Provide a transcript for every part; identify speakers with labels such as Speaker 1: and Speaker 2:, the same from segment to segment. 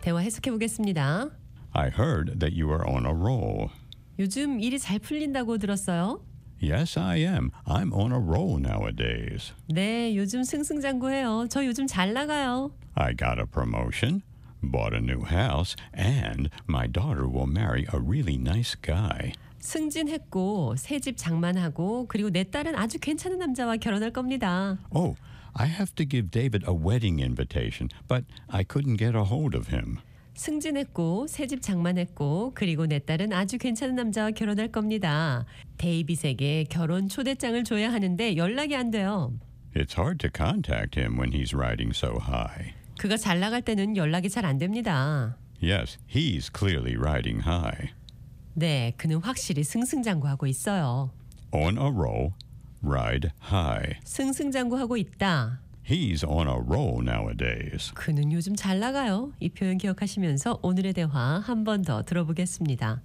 Speaker 1: 대화 해석해 보겠습니다.
Speaker 2: I heard that you are on a roll.
Speaker 1: 요즘 일이 잘 풀린다고 들었어요?
Speaker 2: Yes, I am. I'm on a roll nowadays.
Speaker 1: 네, 요즘 승승장구해요. 저 요즘 잘 나가요.
Speaker 2: I got a promotion, bought a new house, and my daughter will marry a really nice guy.
Speaker 1: 승진했고 새 집 장만하고 그리고 내 딸은 아주 괜찮은 남자와 결혼할 겁니다.
Speaker 2: Oh, I have to give David a wedding invitation, but I couldn't get a hold of him.
Speaker 1: 승진했고 새 집 장만했고 그리고 내 딸은 아주 괜찮은 남자와 결혼할 겁니다. 데이빗에게 결혼 초대장을 줘야 하는데 연락이 안 돼요.
Speaker 2: It's hard to contact him when he's riding so high.
Speaker 1: 그가 잘 나갈 때는 연락이 잘 안 됩니다.
Speaker 2: Yes, he's clearly riding high.
Speaker 1: 네, 그는 확실히 승승장구하고 있어요.
Speaker 2: On a roll, ride high.
Speaker 1: 승승장구하고 있다.
Speaker 2: He's on a roll nowadays.
Speaker 1: 그는 요즘 잘 나가요. 이 표현 기억하시면서 오늘의 대화 한 번 더 들어보겠습니다.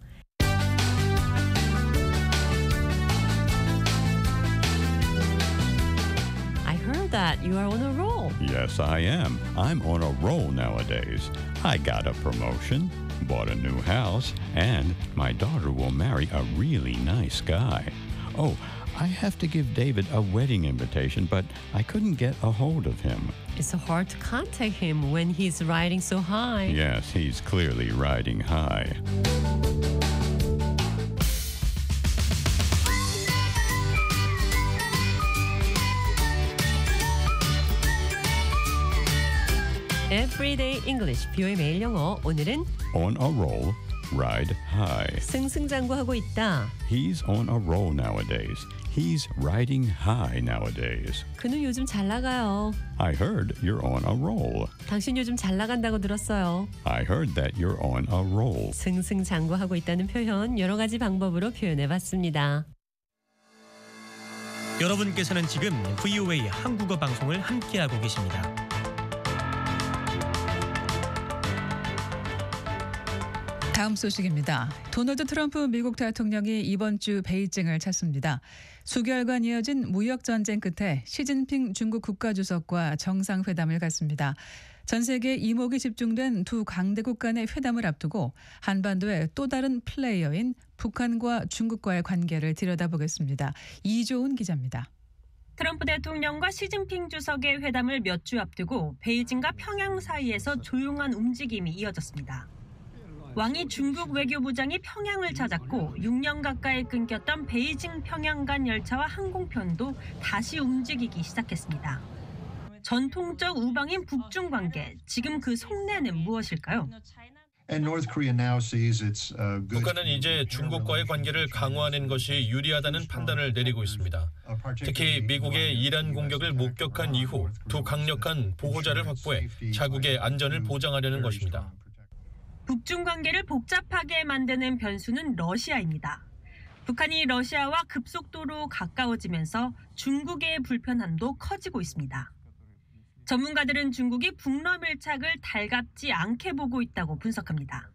Speaker 1: I heard that you are on a roll.
Speaker 2: Yes, I am. I'm on a roll nowadays. I got a promotion, bought a new house, and my daughter will marry a really nice guy. Oh, I have to give David a wedding invitation, but I couldn't get a hold of him.
Speaker 1: It's so hard to contact him when he's riding so high.
Speaker 2: Yes, he's clearly riding high.
Speaker 1: Everyday English, 뷰의 매일 영어. 오늘은
Speaker 2: On a roll, ride high.
Speaker 1: 승승장구하고 있다.
Speaker 2: He's on a roll nowadays. He's riding high nowadays.
Speaker 1: 그는 요즘 잘 나가요.
Speaker 2: I heard you're on a roll.
Speaker 1: 당신 요즘 잘 나간다고 들었어요.
Speaker 2: I heard that you're on a roll.
Speaker 1: 승승장구하고 있다는 표현 여러 가지 방법으로 표현해봤습니다.
Speaker 3: 여러분께서는 지금 VOA 한국어 방송을 함께하고 계십니다.
Speaker 4: 다음 소식입니다. 도널드 트럼프 미국 대통령이 이번 주 베이징을 찾습니다. 수개월간 이어진 무역 전쟁 끝에 시진핑 중국 국가주석과 정상회담을 갖습니다. 전 세계 이목이 집중된 두 강대국 간의 회담을 앞두고 한반도의 또 다른 플레이어인 북한과 중국과의 관계를 들여다보겠습니다. 이조은 기자입니다.
Speaker 5: 트럼프 대통령과 시진핑 주석의 회담을 몇 주 앞두고 베이징과 평양 사이에서 조용한 움직임이 이어졌습니다. 왕이 중국 외교부장이 평양을 찾았고 6년 가까이 끊겼던 베이징 평양 간 열차와 항공편도 다시 움직이기 시작했습니다. 전통적 우방인 북중 관계, 지금 그 속내는 무엇일까요?
Speaker 6: 북한은 이제 중국과의 관계를 강화하는 것이 유리하다는 판단을 내리고 있습니다. 특히 미국의 이란 공격을 목격한 이후 두 강력한 보호자를 확보해 자국의 안전을 보장하려는 것입니다.
Speaker 5: 북중 관계를 복잡하게 만드는 변수는 러시아입니다. 북한이 러시아와 급속도로 가까워지면서 중국의 불편함도 커지고 있습니다. 전문가들은 중국이 북러 밀착을 달갑지 않게 보고 있다고 분석합니다.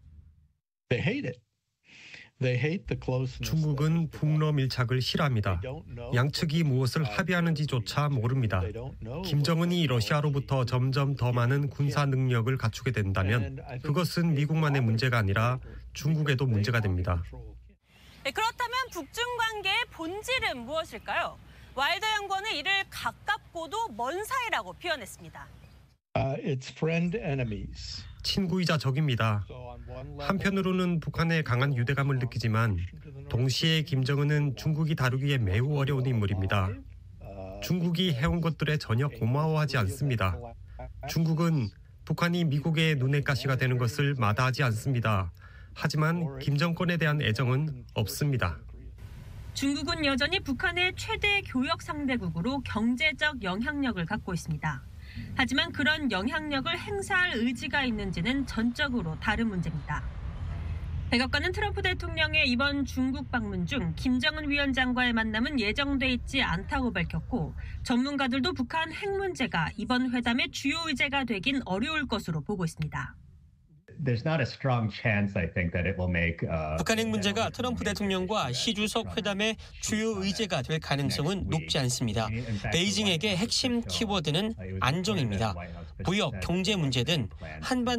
Speaker 3: 중국은 북러 밀착을 싫어합니다. 양측이 무엇을 합의하는지조차 모릅니다. 김정은이 러시아로부터 점점 더 많은 군사 능력을 갖추게 된다면 그것은 미국만의 문제가 아니라 중국에도 문제가 됩니다.
Speaker 5: 그렇다면 북중 관계의 본질은 무엇일까요? 와일더 연구원은 이를 가깝고도 먼 사이라고 표현했습니다.
Speaker 3: 친구이자 적입니다. 한편으로는 북한의 강한 유대감을 느끼지만 동시에 김정은은 중국이 다루기에 매우 어려운 인물입니다. 중국이 해온 것들에 전혀 고마워하지 않습니다. 중국은 북한이 미국의 눈의 가시가 되는 것을 마다하지 않습니다. 하지만 김 정권에 대한 애정은 없습니다.
Speaker 5: 중국은 여전히 북한의 최대 교역 상대국으로 경제적 영향력을 갖고 있습니다. 하지만 그런 영향력을 행사할 의지가 있는지는 전적으로 다른 문제입니다. 백악관은 트럼프 대통령의 이번 중국 방문 중 김정은 위원장과의 만남은 예정돼 있지 않다고 밝혔고 전문가들도 북한 핵 문제가 이번 회담의 주요 의제가 되긴 어려울 것으로 보고 있습니다.
Speaker 3: 북한 핵 문제가 트럼프 대통령과 시 주석 회담의 주요 의제가 될 가능성은 높지 않습니다. 베이징에게 핵심 키워드는 안정입니다. 무역, 경제 문제 등 한반